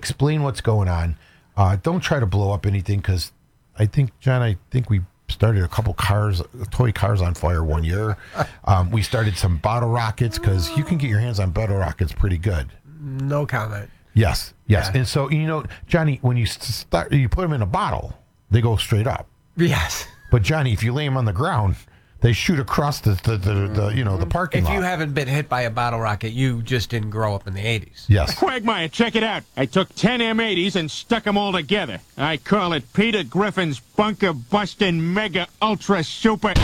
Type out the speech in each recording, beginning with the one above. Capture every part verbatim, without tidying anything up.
explain what's going on. Uh, don't try to blow up anything because I think, John, I think we started a couple cars, toy cars on fire one year. Um, we started some bottle rockets because you can get your hands on bottle rockets pretty good. No comment. Yes, yes. Yeah. And so, you know, Johnny, when you start, you put them in a bottle, they go straight up. Yes. But Johnny, if you lay them on the ground, they shoot across the, the, the, the you know, the parking If lot. you haven't been hit by a bottle rocket, you just didn't grow up in the eighties. Yes. Quagmire, check it out. I took ten M eighties and stuck them all together. I call it Peter Griffin's Bunker Bustin' Mega Ultra Super.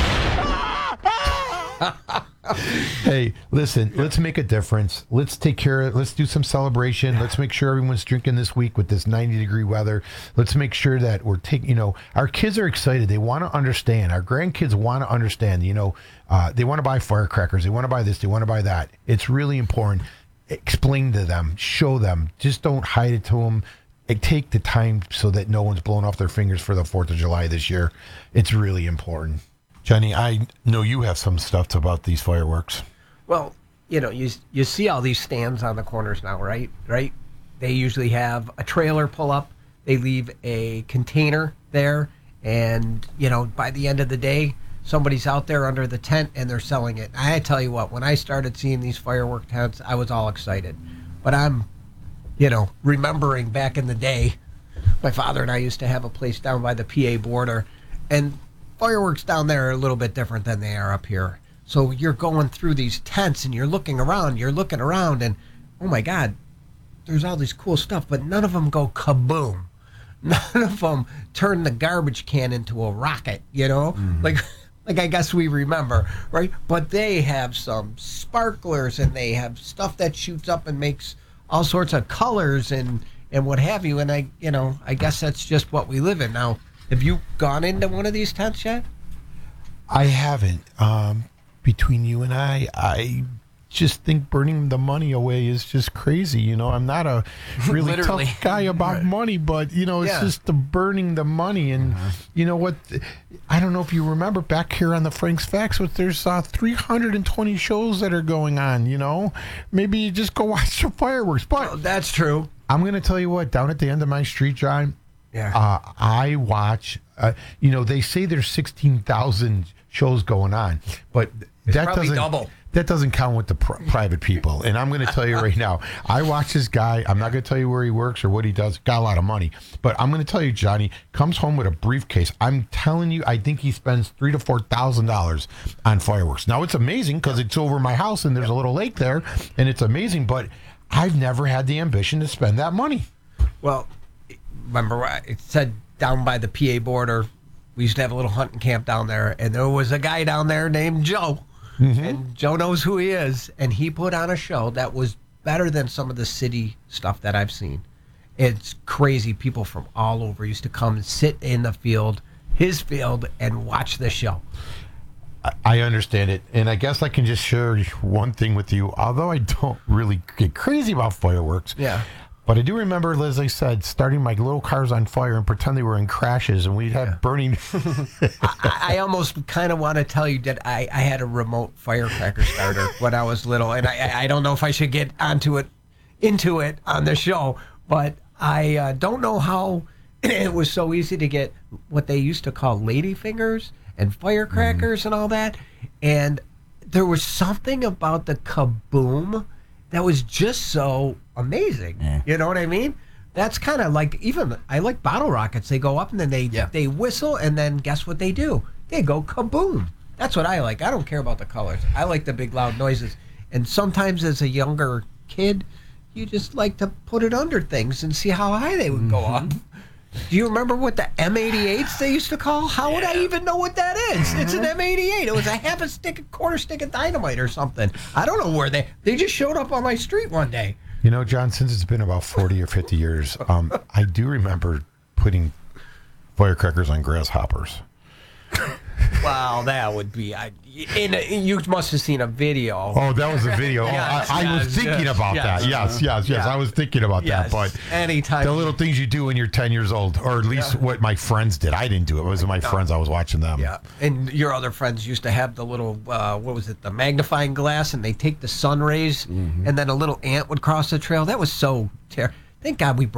Hey, listen, let's make a difference. Let's take care of Let's do some celebration. Let's make sure everyone's drinking this week with this ninety degree weather. Let's make sure that we're taking, you know, our kids are excited. They want to understand. Our grandkids want to understand, you know, uh, they want to buy firecrackers. They want to buy this. They want to buy that. It's really important. Explain to them. Show them. Just don't hide it to them. Take the time so that no one's blowing off their fingers for the fourth of July this year. It's really important. Jenny, I know you have some stuff about these fireworks. Well, you know, you you see all these stands on the corners now, right? Right? They usually have a trailer pull up. They leave a container there, and you know, by the end of the day, somebody's out there under the tent and they're selling it. I tell you what, when I started seeing these firework tents, I was all excited. But I'm, you know, remembering back in the day, my father and I used to have a place down by the P A border, and fireworks down there are a little bit different than they are up here. So you're going through these tents and you're looking around, you're looking around, and oh my God, there's all this cool stuff, but none of them go kaboom. None of them turn the garbage can into a rocket, you know? Mm-hmm. Like, like I guess we remember, right? But they have some sparklers and they have stuff that shoots up and makes all sorts of colors and, and what have you. And I, you know, I guess that's just what we live in now. Have you gone into one of these tents yet? I haven't. Um, between you and I, I just think burning the money away is just crazy. You know, I'm not a really tough guy about right. money, but, you know, it's yeah. just the burning the money. And, mm-hmm. you know what? I don't know if you remember back here on the Frank's Facts, but there's uh, three hundred twenty shows that are going on, you know? Maybe you just go watch the fireworks. But oh, that's true. I'm going to tell you what, down at the end of my street, John, yeah. uh, I watch, uh, you know, they say there's sixteen thousand shows going on, but it's that doesn't double. That doesn't count with the pr- private people. And I'm going to tell you right now, I watch this guy. I'm not going to tell you where he works or what he does. Got a lot of money. But I'm going to tell you, Johnny, comes home with a briefcase. I'm telling you, I think he spends three to four thousand dollars on fireworks. Now, it's amazing because it's over my house and there's a little lake there, and it's amazing. But I've never had the ambition to spend that money. Well, remember, it said down by the P A border, we used to have a little hunting camp down there, and there was a guy down there named Joe. Mm-hmm. And Joe knows who he is, and he put on a show that was better than some of the city stuff that I've seen. It's crazy. People from all over used to come and sit in the field, his field, and watch the show. I understand it, and I guess I can just share one thing with you. Although I don't really get crazy about fireworks, yeah. But I do remember, as I said, starting my little cars on fire and pretend they were in crashes, and we'd have yeah. burning. I, I almost kind of want to tell you that I, I had a remote firecracker starter when I was little, and I, I don't know if I should get onto it, into it on the show, but I uh, don't know how it was so easy to get what they used to call lady fingers and firecrackers mm. and all that, and there was something about the kaboom that was just so amazing. Yeah. You know what I mean? That's kind of like, even I like bottle rockets. They go up and then they yeah. they whistle, and then guess what they do? They go kaboom. That's what I like. I don't care about the colors. I like the big loud noises. And sometimes as a younger kid, you just like to put it under things and see how high they would mm-hmm. go up. Do you remember what the M eighty-eights they used to call? How yeah. would I even know what that is? Mm-hmm. It's an M eighty-eight. It was a half a stick, a quarter stick of dynamite or something. I don't know where they, they just showed up on my street one day. You know, John, since it's been about forty or fifty years, um, I do remember putting firecrackers on grasshoppers. Wow, that would be... I, in a, you must have seen a video. Oh, that was a video. yes, oh, I, I yes, was thinking yes, about yes, that. Yes, yes, yes. yeah. I was thinking about yes. that. But anytime the little things you do when you're ten years old, or at least yeah. what my friends did. I didn't do it. It was my no. friends. I was watching them. Yeah. And your other friends used to have the little, uh, what was it, the magnifying glass, and they take the sun rays, mm-hmm. and then a little ant would cross the trail. That was so terrible. Thank God we